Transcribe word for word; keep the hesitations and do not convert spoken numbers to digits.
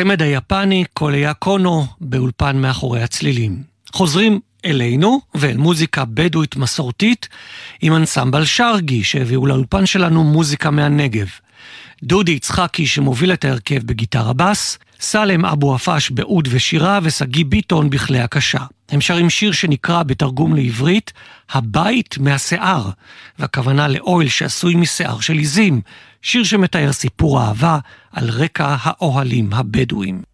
הצמד היפני קוליה קונו באולפן מאחורי הצלילים. חוזרים אלינו ואל מוזיקה בדואית מסורתית עם אנסמבל שרגי שהביאו לאולפן שלנו מוזיקה מהנגב. דודי יצחקי שמוביל את ההרכב בגיטרה בס, סלם אבו אפש בעוד ושירה וסגי ביטון בכלי הקשה. הם שרים שיר שנקרא בתרגום לעברית הבית מהשיער, והכוונה לאוהל שעשוי משיער של עיזים, שיר שמתאר סיפור אהבה על רקע האוהלים הבדואים.